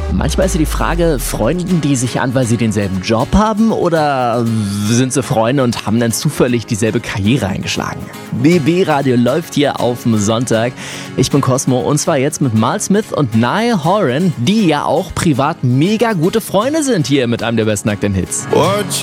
Manchmal ist ja die Frage, freunden die sich an, weil sie denselben Job haben oder sind sie Freunde und haben dann zufällig dieselbe Karriere eingeschlagen? BB Radio läuft hier auf dem Sonntag. Ich bin Cosmo und zwar jetzt mit Mal Smith und Niall Horan, die ja auch privat mega gute Freunde sind hier mit einem der besten aktuellen Hits.